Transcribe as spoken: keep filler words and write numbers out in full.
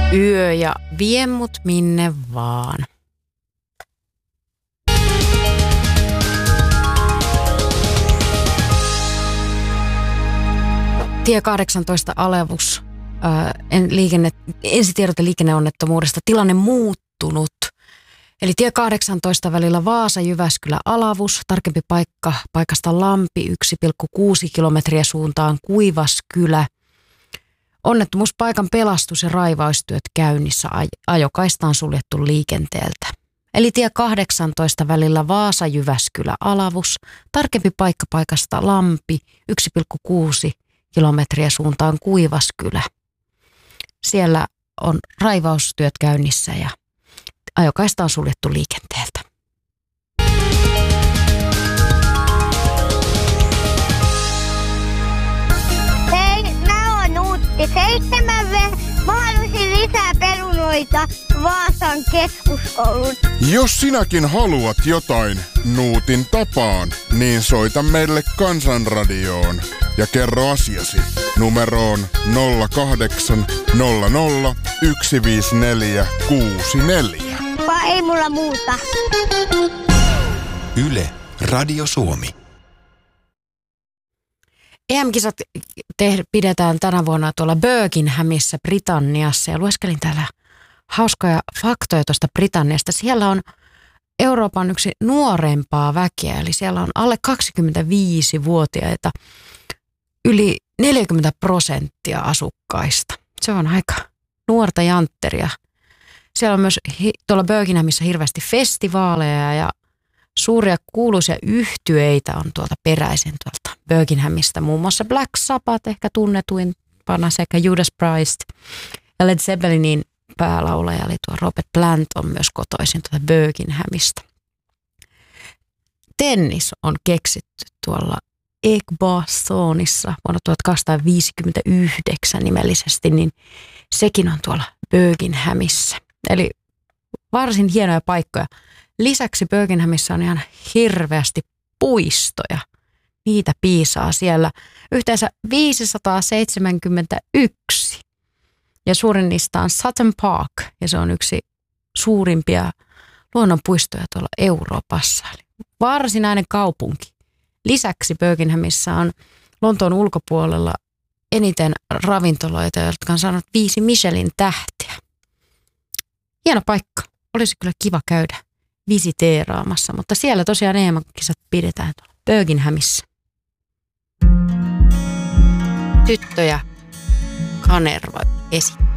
Yö ja vie mut minne vaan. Tie kahdeksantoista alevus. En liikenne, ensitiedote liikenneonnettomuudesta. Tilanne muuttunut. Eli tie kahdeksantoista välillä Vaasa-Jyväskylä-Alavus. Tarkempi paikka paikasta Lampi yksi pilkku kuusi kilometriä suuntaan Kuivaskylä. Onnettomuuspaikan pelastus- ja raivaustyöt käynnissä. Ajokaista on suljettu liikenteeltä. Eli tie kahdeksantoista välillä Vaasa-Jyväskylä-Alavus. Tarkempi paikka paikasta Lampi yksi pilkku kuusi kilometriä suuntaan Kuivaskylä. Siellä on raivaustyöt käynnissä ja ajokaista on suljettu liikenteeltä. Hei, mä oon Nuutti seitsemän. Mä haluaisin lisää perunoita Vaasan keskuskoulun. Jos sinäkin haluat jotain Nuutin tapaan, niin soita meille Kansanradioon ja kerro asiasi numeroon nolla kahdeksan nolla nolla yksi viisi neljä kuusi neljä. Vai ei mulla muuta. Yle, Radio Suomi. E M-kisat te- pidetään tänä vuonna tuolla Birminghamissa Britanniassa ja lueskelin täällä hauskoja faktoja tuosta Britanniasta. Siellä on Euroopan yksi nuorempaa väkeä, eli siellä on alle kaksikymmentäviisivuotiaita yli neljäkymmentä prosenttia asukkaista. Se on aika nuorta jantteria. Siellä on myös hi- tuolla Birminghamissa hirveästi festivaaleja ja suuria kuuluisia yhtyeitä on tuolta peräisin tuolta Birminghamista. Muun muassa Black Sabbath ehkä tunnetuimpana sekä Judas Priest ja Led Zeppelinin päälaulaja eli tuo Robert Plant on myös kotoisin tuolta Birminghamista. Tennis on keksitty tuolla Edgbastonissa vuonna tuhatkahdeksansataaviisikymmentäyhdeksän nimellisesti, niin sekin on tuolla Birminghamissa. Eli varsin hienoja paikkoja. Lisäksi Birminghamissa on ihan hirveästi puistoja. Niitä piisaa siellä yhteensä viisisataaseitsemänkymmentäyksi. Ja suurin niistä on Sutton Park, ja se on yksi suurimpia luonnonpuistoja tuolla Euroopassa. Eli varsinainen kaupunki. Lisäksi Birminghamissa on Lontoon ulkopuolella eniten ravintoloita, jotka on saanut viisi Michelin tähteä. Hieno paikka. Olisi kyllä kiva käydä visiteeraamassa, mutta siellä tosiaan E M-kisat pidetään tuolla Birminghamissa. Tyttöjä Kanerva esittää.